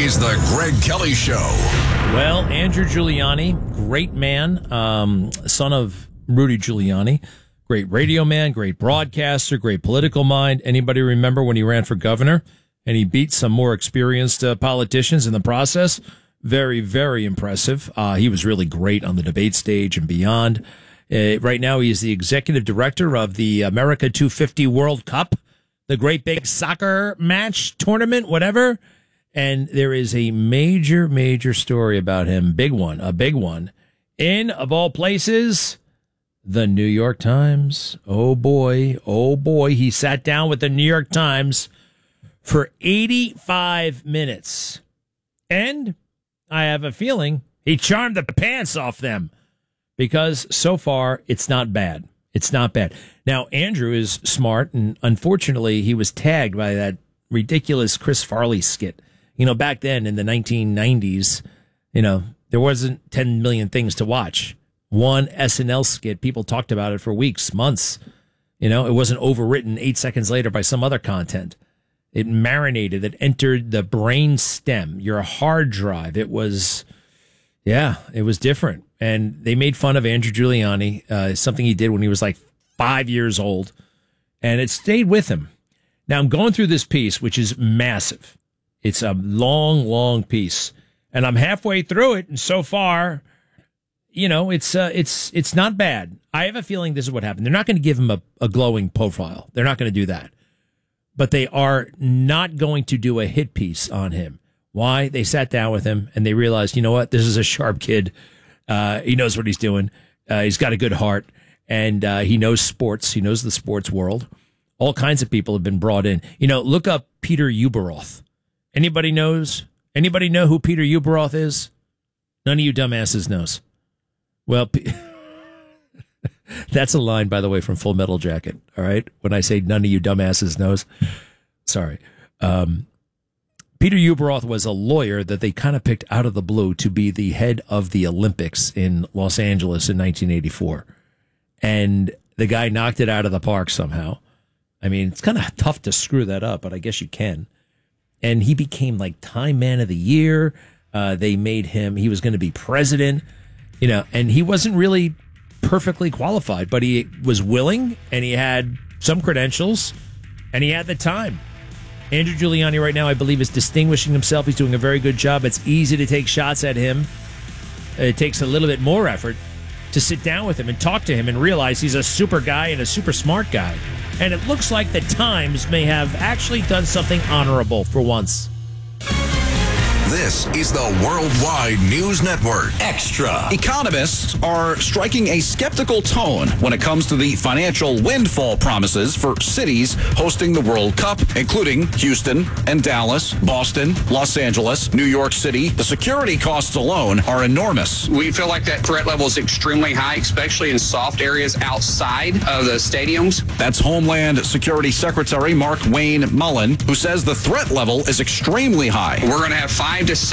is the Greg Kelly Show. Well, Andrew Giuliani, great man, son of Rudy Giuliani, great radio man, great broadcaster, great political mind. Anybody remember when he ran for governor and he beat some more experienced politicians in the process? Very, very impressive. He was really great on the debate stage and beyond. Right now, he is the executive director of the America 250 World Cup, the great big soccer match tournament, whatever. And there is a major, major story about him. A big one. In, of all places, the New York Times. Oh boy. He sat down with the New York Times for 85 minutes. And I have a feeling he charmed the pants off them because so far it's not bad. It's not bad. Now, Andrew is smart, and unfortunately, he was tagged by that ridiculous Chris Farley skit. You know, back then in the 1990s, there wasn't 10 million things to watch. One SNL skit, people talked about it for weeks, months. It wasn't overwritten 8 seconds later by some other content. It marinated. It entered the brain stem, your hard drive. It was different. And they made fun of Andrew Giuliani, something he did when he was like 5 years old. And it stayed with him. Now I'm going through this piece, which is massive. It's a long, long piece, and I'm halfway through it. And so far, it's not bad. I have a feeling this is what happened. They're not going to give him a glowing profile. They're not going to do that, but they are not going to do a hit piece on him. Why? They sat down with him and they realized, you know what? This is a sharp kid. He knows what he's doing. He's got a good heart, and he knows sports. He knows the sports world. All kinds of people have been brought in. Look up Peter Ueberroth. Anybody know who Peter Ueberroth is? None of you dumbasses knows. Well, that's a line, by the way, from Full Metal Jacket. All right. When I say none of you dumbasses knows, sorry. Peter Ueberroth was a lawyer that they kind of picked out of the blue to be the head of the Olympics in Los Angeles in 1984. And the guy knocked it out of the park somehow. I mean, it's kind of tough to screw that up, but I guess you can. And he became like Time Man of the Year. They made him, he was going to be president, and he wasn't really perfectly qualified, but he was willing and he had some credentials and he had the time. Andrew Giuliani right now, I believe, is distinguishing himself. He's doing a very good job. It's easy to take shots at him. It takes a little bit more effort to sit down with him and talk to him and realize he's a super guy and a super smart guy. And it looks like the Times may have actually done something honorable for once. This is the Worldwide News Network. Extra. Economists are striking a skeptical tone when it comes to the financial windfall promises for cities hosting the World Cup, including Houston and Dallas, Boston, Los Angeles, New York City. The security costs alone are enormous. We feel like that threat level is extremely high, especially in soft areas outside of the stadiums. That's Homeland Security Secretary Mark Wayne Mullen, who says the threat level is extremely high. We're going to have 5 to